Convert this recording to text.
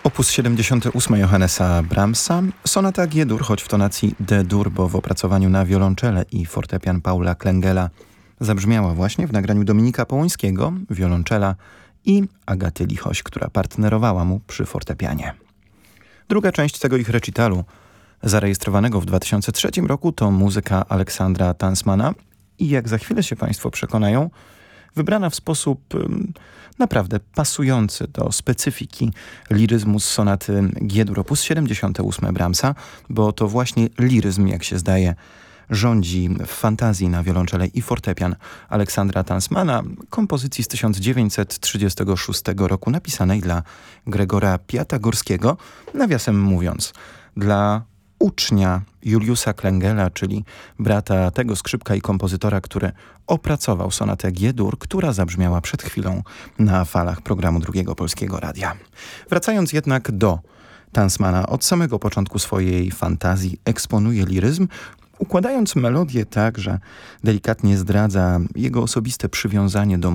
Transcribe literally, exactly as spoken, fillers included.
Opus siedemdziesiąty ósmy Johannesa Brahmsa, sonata G-dur, choć w tonacji D-dur, bo w opracowaniu na wiolonczele i fortepian Paula Klengela, zabrzmiała właśnie w nagraniu Dominika Połońskiego, wiolonczela, i Agaty Lichoś, która partnerowała mu przy fortepianie. Druga część tego ich recitalu, zarejestrowanego w dwa tysiące trzecim roku, to muzyka Aleksandra Tansmana i jak za chwilę się Państwo przekonają, wybrana w sposób um, naprawdę pasujący do specyfiki liryzmu z sonaty G-dur opus siedemdziesiąty ósmy Brahmsa, bo to właśnie liryzm, jak się zdaje, rządzi w fantazji na wiolonczele i fortepian Aleksandra Tansmana, kompozycji z tysiąc dziewięćset trzydziestego szóstego roku, napisanej dla Gregora Piatagorskiego, nawiasem mówiąc, dla ucznia Juliusa Klengela, czyli brata tego skrzypka i kompozytora, który opracował sonatę G-dur, która zabrzmiała przed chwilą na falach programu Drugiego Polskiego Radia. Wracając jednak do Tansmana, od samego początku swojej fantazji eksponuje liryzm, układając melodię tak, że delikatnie zdradza jego osobiste przywiązanie do